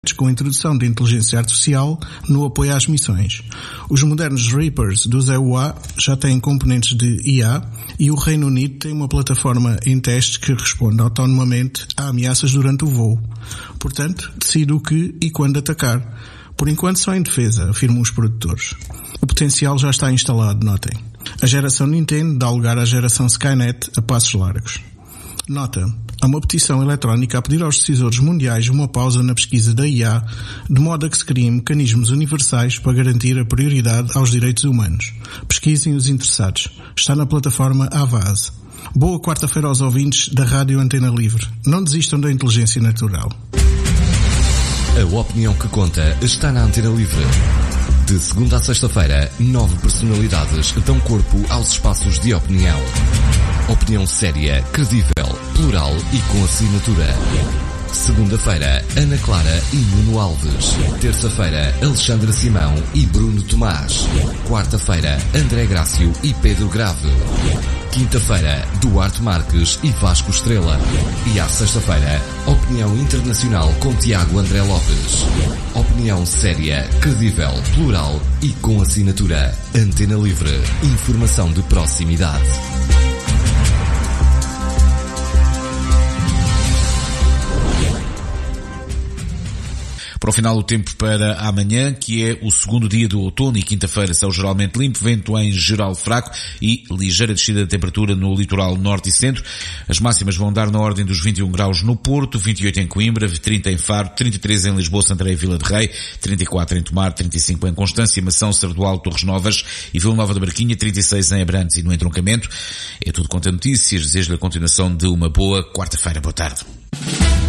com a introdução de inteligência artificial no apoio às missões. Os modernos Reapers dos EUA já têm componentes de IA e o Reino Unido tem uma plataforma em teste que responde autonomamente a ameaças durante o voo. Portanto, decide o que e quando atacar. Por enquanto só em defesa, afirmam os produtores. O potencial já está instalado, notem. A geração Nintendo dá lugar à geração Skynet a passos largos. Nota: há uma petição eletrónica a pedir aos decisores mundiais uma pausa na pesquisa da IA, de modo a que se criem mecanismos universais para garantir a prioridade aos direitos humanos. Pesquisem os interessados. Está na plataforma Avaz. Boa quarta-feira aos ouvintes da Rádio Antena Livre. Não desistam da inteligência natural. A opinião que conta está na Antena Livre. De segunda a sexta-feira, 9 personalidades dão corpo aos espaços de opinião. Opinião séria, credível, plural e com assinatura. Segunda-feira, Ana Clara e Nuno Alves. Terça-feira, Alexandra Simão e Bruno Tomás. Quarta-feira, André Grácio e Pedro Grave. Quinta-feira, Duarte Marques e Vasco Estrela. E à sexta-feira, Opinião Internacional com Tiago André Lopes. Opinião séria, credível, plural e com assinatura. Antena Livre. Informação de proximidade. Para o final, o tempo para amanhã, que é o segundo dia do outono e quinta-feira, céu geralmente limpo, vento em geral fraco e ligeira descida da temperatura no litoral norte e centro. As máximas vão dar na ordem dos 21 graus no Porto, 28 em Coimbra, 30 em Faro, 33 em Lisboa, Santarém e Vila de Rei, 34 em Tomar, 35 em Constância, Mação, Sardual, Torres Novas e Vila Nova da Barquinha, 36 em Abrantes e no Entroncamento. É tudo quanto a notícias. Desejo-lhe a continuação de uma boa quarta-feira. Boa tarde.